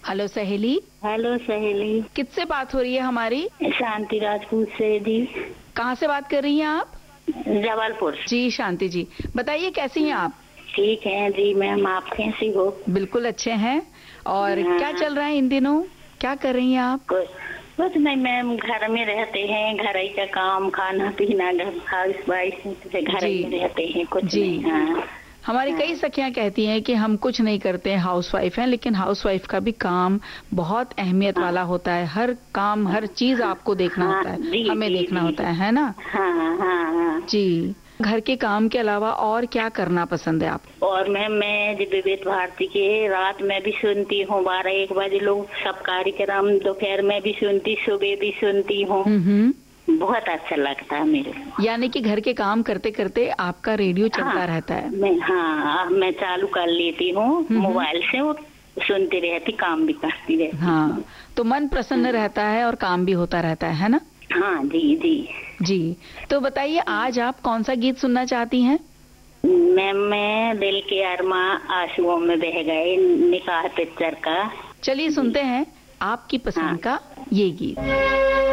Hello सहेली। Hello सहेली। किससे बात हो रही है हमारी? शांति राजपूत से जी। कहाँ से बात कर रही हैं आप? जबलपुर। जी शांति जी, बताइए कैसी हैं आप? ठीक है जी मैम, आप कैसी हो? बिल्कुल अच्छे हैं। और हाँ। क्या चल रहा है इन दिनों? क्या कर रही हैं आप? कुछ नहीं मैम, घर में रहते हैं, घर ही का काम, खाना पीना, घर हाउस वाइफ से घर ही में रहते हैं, कुछ जी। नहीं। हाँ। हमारी कई सखियां कहती हैं कि हम कुछ नहीं करते हैं, हाउसवाइफ हैं, लेकिन हाउसवाइफ का भी काम बहुत अहमियत वाला होता है। हर काम, हर चीज आपको देखना होता है, हमें देखना होता है ना? हाँ हाँ। जी। घर के काम के अलावा और क्या करना पसंद है आपको? और मैम मैं विविध भारती के रात में भी सुनती हूँ, 12-1 बजे लोग सब कार्यक्रम, दोपहर में भी सुनती, सुबह भी सुनती हूँ। बहुत अच्छा लगता है मेरे को। यानी कि घर के काम करते करते आपका रेडियो चलता रहता है? मैं चालू कर लेती हूँ मोबाइल से, वो सुनती रहती, काम भी करती रहती। हाँ, तो मन प्रसन्न रहता है और काम भी होता रहता है ना? हाँ जी जी जी। तो बताइए आज आप कौन सा गीत सुनना चाहती हैं? मैं दिल के अरमा आंसुओं में बह गए, निकाह पिक्चर का। चलिए सुनते हैं आपकी पसंद का ये गीत।